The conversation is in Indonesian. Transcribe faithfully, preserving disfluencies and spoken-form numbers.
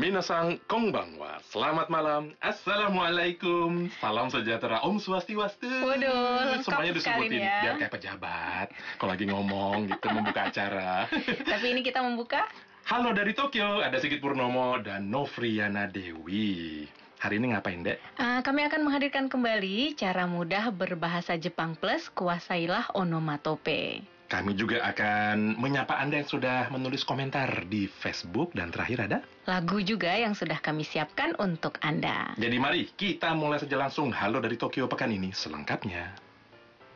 Minasang konbanwa, selamat malam, assalamualaikum, salam sejahtera, om swastiwastu. Waduh, lengkap semuanya sekali disebutin ya. biar kayak pejabat kalau lagi ngomong gitu membuka acara. Tapi ini kita membuka. Halo dari Tokyo, ada Sigit Purnomo dan Novriana Dewi. Hari ini ngapain, Dek? Uh, kami akan menghadirkan kembali cara mudah berbahasa Jepang plus kuasailah onomatope. Kami juga akan menyapa Anda yang sudah menulis komentar di Facebook dan terakhir ada lagu juga yang sudah kami siapkan untuk Anda. Jadi mari kita mulai saja langsung Halo dari Tokyo pekan ini selengkapnya.